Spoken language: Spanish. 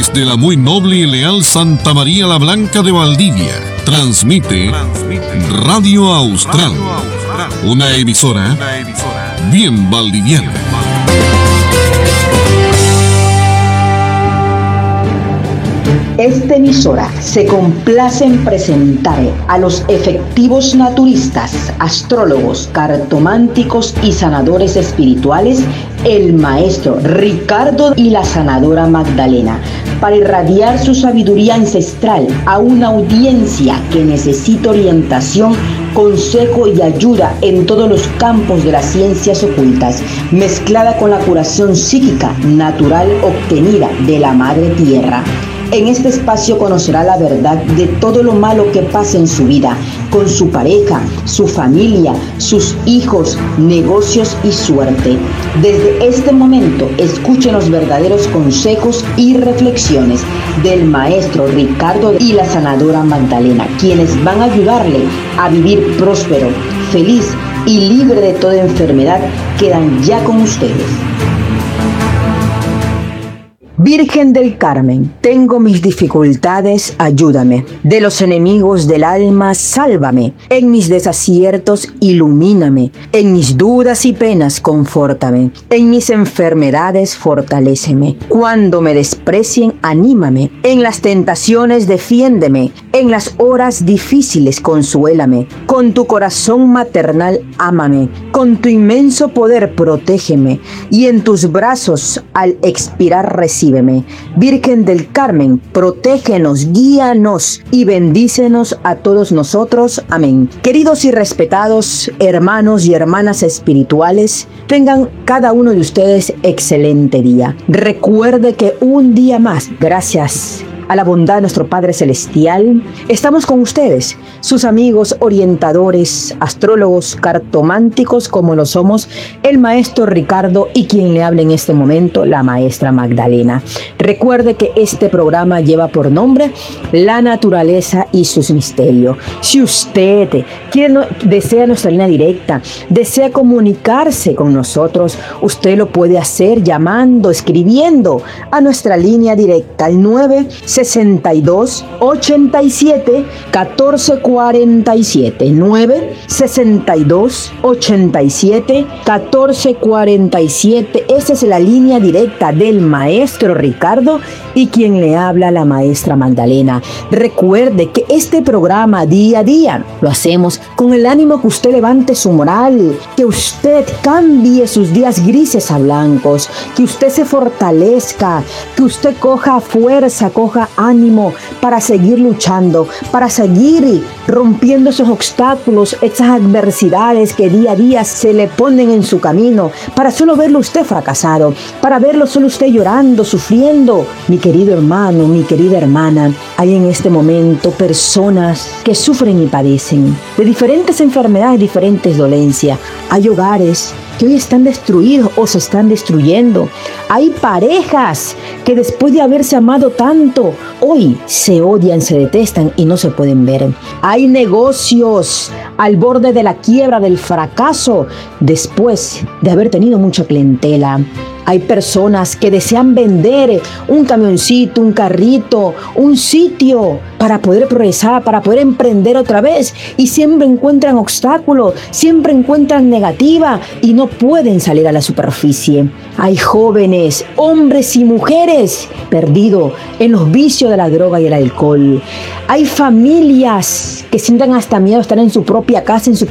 Desde la muy noble y leal Santa María la Blanca de Valdivia, transmite Radio Austral, una emisora bien valdiviana. Esta emisora se complace en presentar a los efectivos naturistas, astrólogos, cartománticos y sanadores espirituales, el maestro Ricardo y la sanadora Magdalena, para irradiar su sabiduría ancestral a una audiencia que necesita orientación, consejo y ayuda en todos los campos de las ciencias ocultas, mezclada con la curación psíquica natural obtenida de la Madre Tierra. En este espacio conocerá la verdad de todo lo malo que pasa en su vida, con su pareja, su familia, sus hijos, negocios y suerte. Desde este momento, escuchen los verdaderos consejos y reflexiones del maestro Ricardo y la sanadora Magdalena, quienes van a ayudarle a vivir próspero, feliz y libre de toda enfermedad. Quedan ya con ustedes. Virgen del Carmen, tengo mis dificultades, ayúdame. De los enemigos del alma, sálvame. En mis desaciertos, ilumíname. En mis dudas y penas, confórtame. En mis enfermedades, fortaléceme. Cuando me desprecien, anímame. En las tentaciones, defiéndeme. En las horas difíciles, consuélame. Con tu corazón maternal, ámame. Con tu inmenso poder, protégeme. Y en tus brazos, al expirar, recíbeme. Virgen del Carmen, protégenos, guíanos y bendícenos a todos nosotros. Amén. Queridos y respetados hermanos y hermanas espirituales, tengan cada uno de ustedes excelente día. Recuerde que un día más, gracias a la bondad de nuestro Padre Celestial, estamos con ustedes, sus amigos orientadores, astrólogos, cartománticos, como lo somos el maestro Ricardo y quien le habla en este momento, la maestra Magdalena. Recuerde que este programa lleva por nombre La Naturaleza y sus Misterios. Si usted desea nuestra línea directa, desea comunicarse con nosotros, usted lo puede hacer llamando, escribiendo a nuestra línea directa al 962 87 14 47 962 87 14 47. Esa es la línea directa del maestro Ricardo y quien le habla, la maestra Magdalena. Recuerde que este programa día a día lo hacemos con el ánimo que usted levante su moral, que usted cambie sus días grises a blancos, que usted se fortalezca, que usted coja fuerza, coja ánimo para seguir luchando, para seguir rompiendo esos obstáculos, esas adversidades que día a día se le ponen en su camino, para solo verlo usted fracasado, para verlo solo usted llorando, sufriendo. Mi querido hermano, mi querida hermana, hay en este momento personas que sufren y padecen de diferentes enfermedades, diferentes dolencias. Hay hogares que hoy están destruidos o se están destruyendo. Hay parejas que después de haberse amado tanto, hoy se odian, se detestan y no se pueden ver. Hay negocios al borde de la quiebra, del fracaso, después de haber tenido mucha clientela. Hay personas que desean vender un camioncito, un carrito, un sitio para poder progresar, para poder emprender otra vez, y siempre encuentran obstáculos, siempre encuentran negativa y no pueden salir a la superficie. Hay jóvenes, hombres y mujeres perdidos en los vicios de la droga y el alcohol. Hay familias que sientan hasta miedo de estar en su propia casa, en su